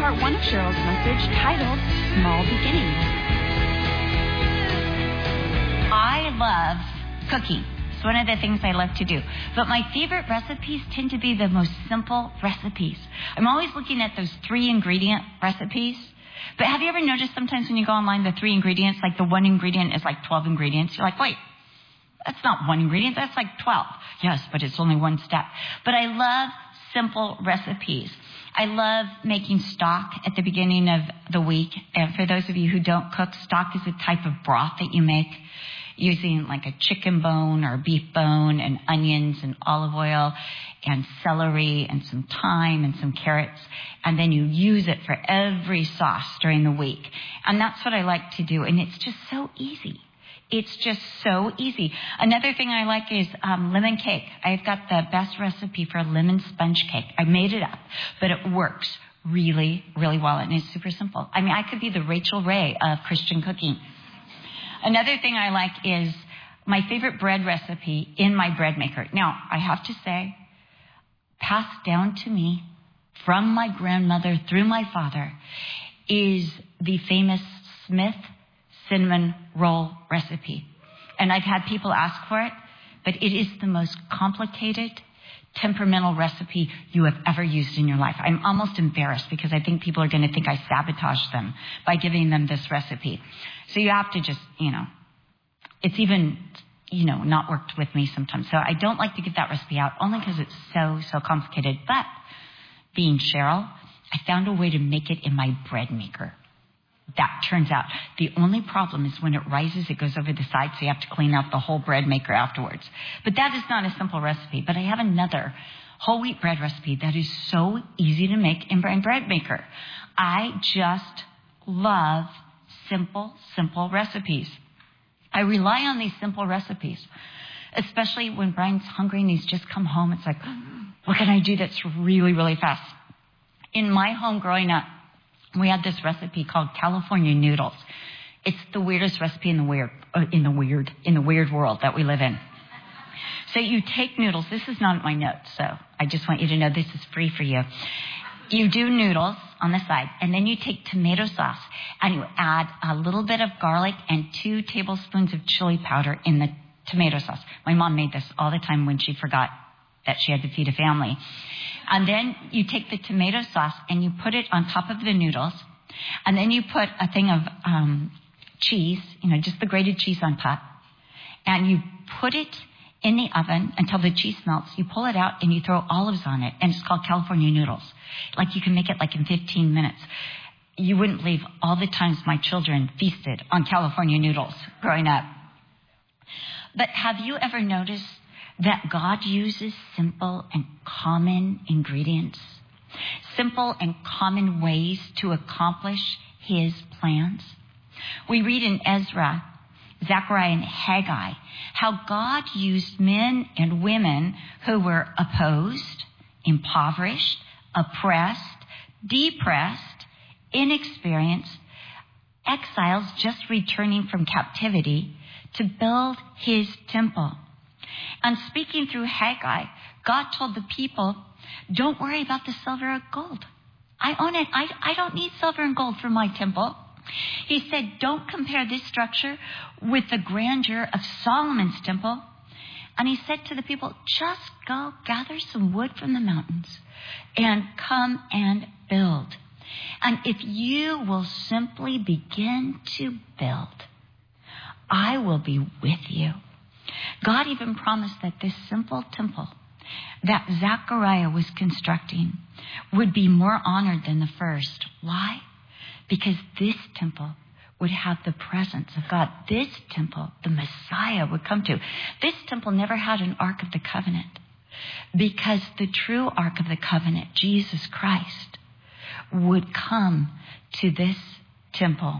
part one of Cheryl's message titled Small Beginnings. I love cooking. It's one of the things I love to do. But my favorite recipes tend to be the most simple recipes. I'm always looking at those 3-ingredient recipes. But have you ever noticed sometimes when you go online, the 3 ingredients, like the 1 ingredient is like 12 ingredients? You're like, wait, that's not 1 ingredient, that's like 12. Yes, but it's only 1 step. But I love simple recipes. I love making stock at the beginning of the week. And for those of you who don't cook, stock is a type of broth that you make using like a chicken bone or a beef bone and onions and olive oil and celery and some thyme and some carrots. And then you use it for every sauce during the week. And that's what I like to do. And it's just so easy. It's just so easy. Another thing I like is lemon cake. I've got the best recipe for a lemon sponge cake. I made it up, but it works really, really well. And it's super simple. I mean, I could be the Rachel Ray of Christian cooking. Another thing I like is my favorite bread recipe in my bread maker. Now, I have to say, passed down to me from my grandmother through my father is the famous Smith cinnamon roll recipe. And I've had people ask for it, but it is the most complicated, temperamental recipe you have ever used in your life. I'm almost embarrassed because I think people are going to think I sabotaged them by giving them this recipe. So you have to just, it's even, not worked with me sometimes. So I don't like to give that recipe out only because it's so complicated. But being Cheryl, I found a way to make it in my bread maker. That turns out the only problem is when it rises, it goes over the side, so you have to clean out the whole bread maker afterwards. But that is not a simple recipe. But I have another whole wheat bread recipe that is so easy to make in my bread maker. I just love simple recipes. I rely on these simple recipes, especially when Brian's hungry and he's just come home. It's like, what can I do that's really, really fast? In my home growing up, we had this recipe called California noodles. It's the weirdest recipe in the weird world that we live in. So you take noodles. This is not my notes, so I just want you to know this is free for you. You do noodles on the side, and then you take tomato sauce, and you add a little bit of garlic and 2 tablespoons of chili powder in the tomato sauce. My mom made this all the time when she forgot that she had to feed a family. And then you take the tomato sauce and you put it on top of the noodles. And then you put a thing of cheese, just the grated cheese on top. And you put it in the oven until the cheese melts. You pull it out and you throw olives on it. And it's called California noodles. Like you can make it like in 15 minutes. You wouldn't believe all the times my children feasted on California noodles growing up. But have you ever noticed that God uses simple and common ingredients, simple and common ways to accomplish his plans? We read in Ezra, Zechariah, and Haggai how God used men and women who were opposed, impoverished, oppressed, depressed, inexperienced, exiles just returning from captivity to build his temple. And speaking through Haggai, God told the people, don't worry about the silver or gold. I own it. I don't need silver and gold for my temple. He said, don't compare this structure with the grandeur of Solomon's temple. And he said to the people, just go gather some wood from the mountains and come and build. And if you will simply begin to build, I will be with you. God even promised that this simple temple that Zechariah was constructing would be more honored than the first. Why? Because this temple would have the presence of God. This temple, the Messiah would come to. This temple never had an Ark of the Covenant because the true Ark of the Covenant, Jesus Christ, would come to this temple.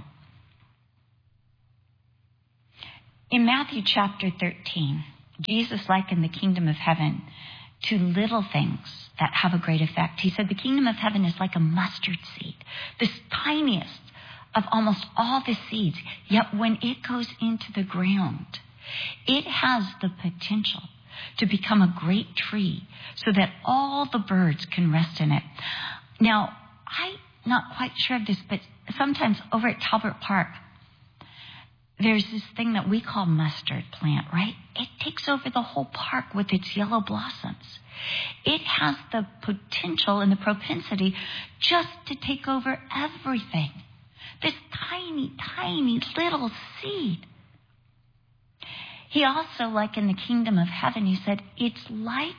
In Matthew chapter 13, Jesus likened the kingdom of heaven to little things that have a great effect. He said the kingdom of heaven is like a mustard seed, this tiniest of almost all the seeds. Yet when it goes into the ground, it has the potential to become a great tree so that all the birds can rest in it. Now, not quite sure of this, but sometimes over at Talbot Park, there's this thing that we call mustard plant, right? It takes over the whole park with its yellow blossoms. It has the potential and the propensity just to take over everything. This tiny, tiny little seed. He also, like in the kingdom of heaven, he said, it's like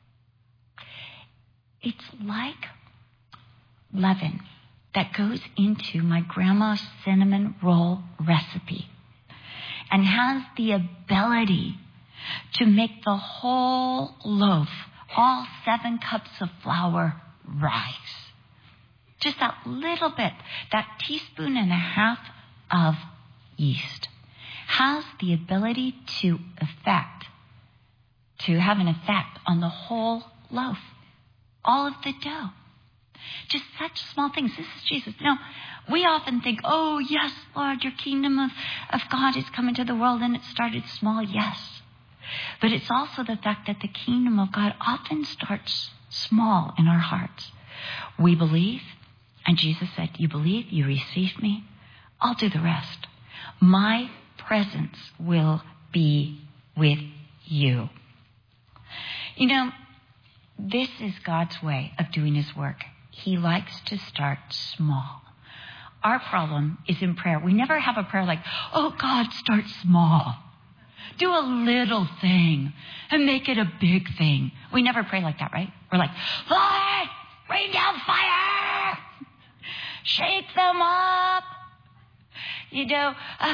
leaven that goes into my grandma's cinnamon roll recipe and has the ability to make the whole loaf, all 7 cups of flour, rise. Just that little bit, that teaspoon and a half of yeast has the ability to have an effect on the whole loaf, all of the dough. Just such small things. This is Jesus. Now, we often think, oh, yes, Lord, your kingdom of God is coming to the world, and it started small, yes. But it's also the fact that the kingdom of God often starts small in our hearts. We believe, and Jesus said, you believe, you receive me, I'll do the rest. My presence will be with you. You know, this is God's way of doing his work. He likes to start small. Our problem is in prayer. We never have a prayer like, oh, God, start small. Do a little thing and make it a big thing. We never pray like that, right? We're like, Lord, rain down fire. Shake them up. You know,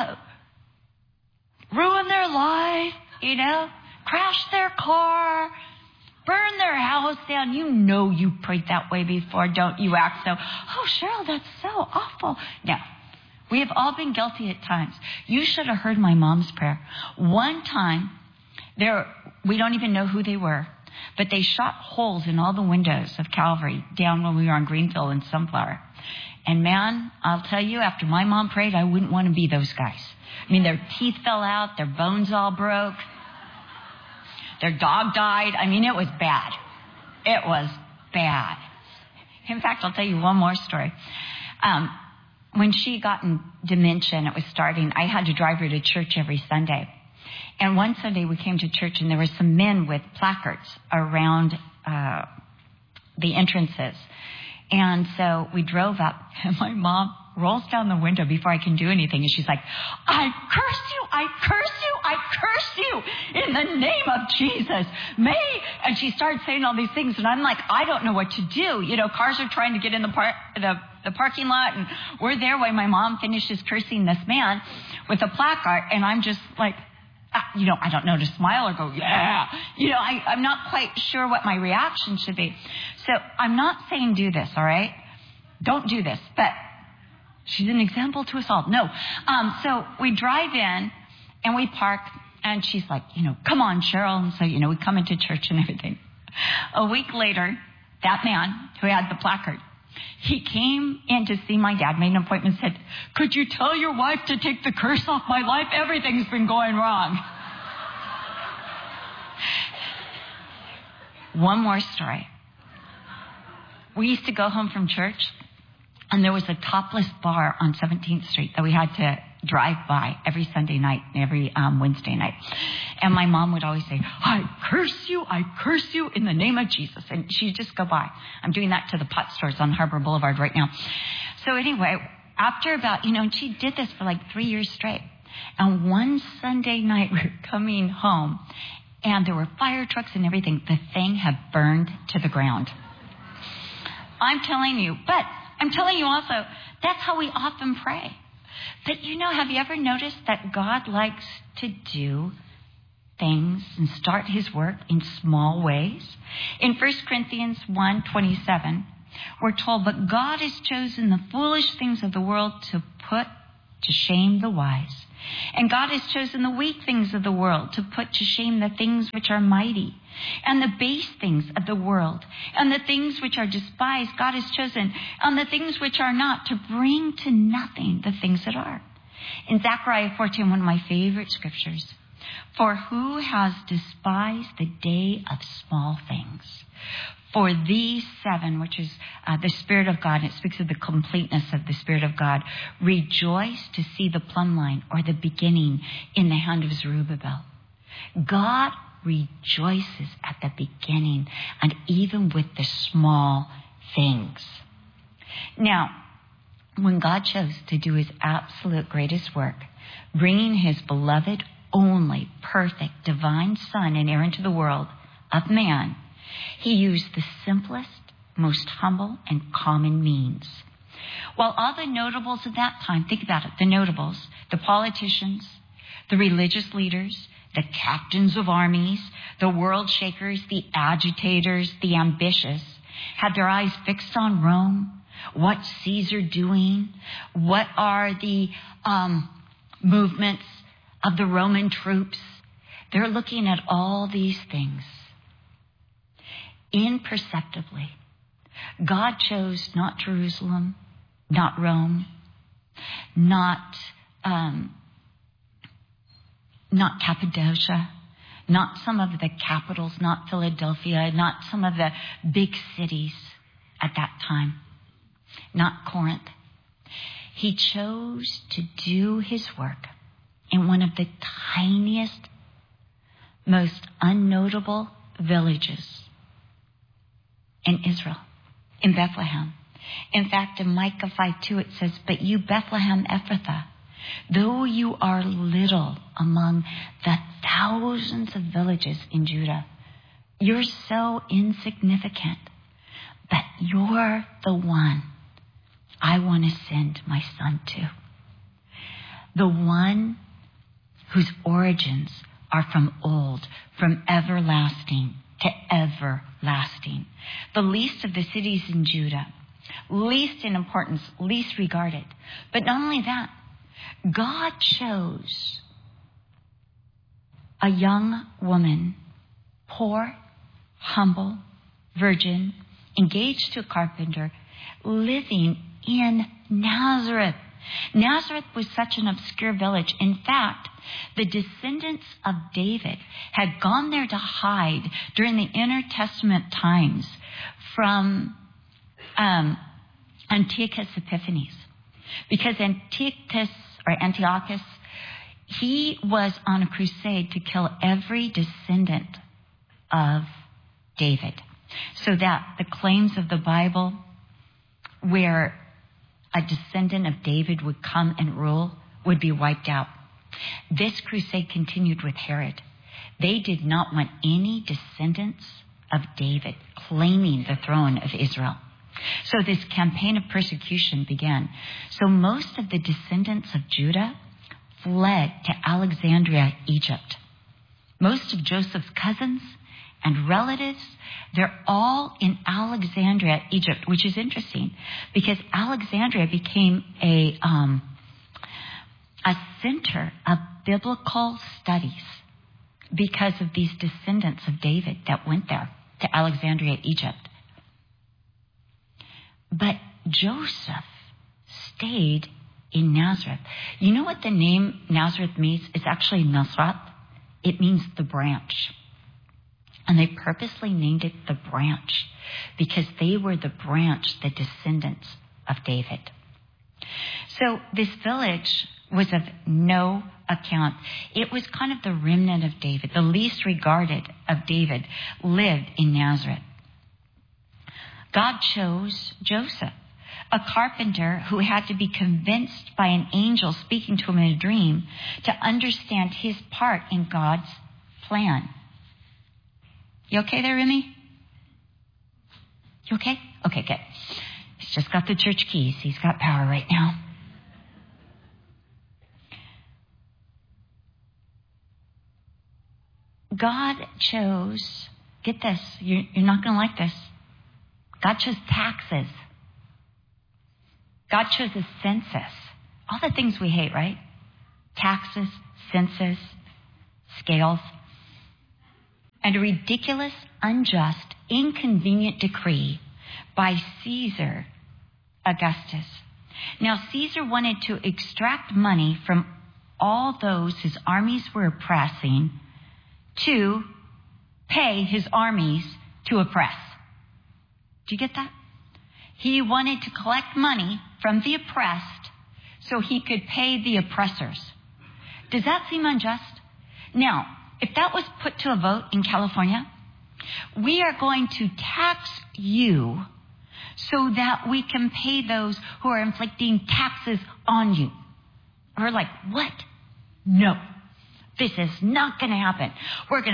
ruin their life, you know, crash their car, burn their house down. You know you prayed that way before, don't you? Act so, oh, Cheryl, that's so awful. No, we have all been guilty at times. You should have heard my mom's prayer. One time, we don't even know who they were, but they shot holes in all the windows of Calvary down when we were on Greenfield and Sunflower. And man, I'll tell you, after my mom prayed, I wouldn't want to be those guys. I mean, their teeth fell out, their bones all broke. Their dog died. I mean, it was bad. It was bad. In fact, I'll tell you one more story. When she got in dementia and it was starting, I had to drive her to church every Sunday. And one Sunday we came to church and there were some men with placards around the entrances. And so we drove up and my mom rolls down the window before I can do anything. And she's like, I curse you, I curse you, I curse you in the name of Jesus. And she started saying all these things. And I'm like, I don't know what to do. You know, cars are trying to get in the parking lot. And we're there while my mom finishes cursing this man with a placard. And I'm just like, you know, I don't know to smile or go, yeah. You know, I'm not quite sure what my reaction should be. So I'm not saying do this, all right? Don't do this. But she's an example to us all. No. So we drive in and we park and she's like, you know, come on, Cheryl. And so, you know, we come into church and everything. A week later, that man who had the placard, he came in to see my dad, made an appointment, said, could you tell your wife to take the curse off my life? Everything's been going wrong. One more story. We used to go home from church, and there was a topless bar on 17th Street that we had to drive by every Sunday night and every Wednesday night. And my mom would always say, I curse you in the name of Jesus. And she'd just go by. I'm doing that to the pot stores on Harbor Boulevard right now. So anyway, after about, you know, and she did this for like 3 years straight. And one Sunday night we were coming home and there were fire trucks and everything. The thing had burned to the ground. I'm telling you also, that's how we often pray. But you know, have you ever noticed that God likes to do things and start his work in small ways? In 1 Corinthians 1:27, we're told, but God has chosen the foolish things of the world to put to shame the wise. And God has chosen the weak things of the world to put to shame the things which are mighty. And the base things of the world, and the things which are despised, God has chosen, and the things which are not, to bring to nothing the things that are. In Zechariah 14, one of my favorite scriptures, for who has despised the day of small things? For these seven, which is the Spirit of God, and it speaks of the completeness of the Spirit of God, rejoice to see the plumb line or the beginning in the hand of Zerubbabel. God rejoices at the beginning and even with the small things. Now, when God chose to do his absolute greatest work, bringing his beloved, only perfect, divine Son and heir into the world of man, he used the simplest, most humble, and common means. While all the notables of that time, think about it, the notables, the politicians, the religious leaders, the captains of armies, the world shakers, the agitators, the ambitious, had their eyes fixed on Rome. What's Caesar doing? What are the movements of the Roman troops? They're looking at all these things. Imperceptibly, God chose not Jerusalem, not Rome, not Cappadocia, not some of the capitals, not Philadelphia, not some of the big cities at that time, not Corinth. He chose to do his work in one of the tiniest, most unnotable villages in Israel, in Bethlehem. In fact, in Micah 5:2 it says, "But you, Bethlehem Ephrathah, though you are little among the thousands of villages in Judah, you're so insignificant, but you're the one I want to send my Son to. The one whose origins are from old, from everlasting to everlasting. The least of the cities in Judah, least in importance, least regarded. But not only that, God chose a young woman, poor, humble, virgin, engaged to a carpenter, living in Nazareth. Nazareth was such an obscure village. In fact, the descendants of David had gone there to hide during the intertestament times from Antiochus Epiphanes. Because Antiochus, he was on a crusade to kill every descendant of David. So that the claims of the Bible where a descendant of David would come and rule would be wiped out. This crusade continued with Herod. They did not want any descendants of David claiming the throne of Israel. So this campaign of persecution began. So most of the descendants of Judah fled to Alexandria, Egypt. Most of Joseph's cousins and relatives, they're all in Alexandria, Egypt, which is interesting because Alexandria became a center of biblical studies because of these descendants of David that went there to Alexandria, Egypt. But Joseph stayed in Nazareth. You know what the name Nazareth means? It's actually Nazrat. It means the branch. And they purposely named it the branch because they were the branch, the descendants of David. So this village was of no account. It was kind of the remnant of David. The least regarded of David lived in Nazareth. God chose Joseph, a carpenter who had to be convinced by an angel speaking to him in a dream to understand his part in God's plan. You okay there, Remy? You okay? Okay, good. He's just got the church keys. He's got power right now. God chose, get this, you're not going to like this. God chose taxes. God chose a census. All the things we hate, right? Taxes, census, scales. And a ridiculous, unjust, inconvenient decree by Caesar Augustus. Now, Caesar wanted to extract money from all those his armies were oppressing to pay his armies to oppress. Do you get that? He wanted to collect money from the oppressed so he could pay the oppressors. Does that seem unjust? Now, if that was put to a vote in California, we are going to tax you so that we can pay those who are inflicting taxes on you. We're like, what? No, this is not going to happen. We're going to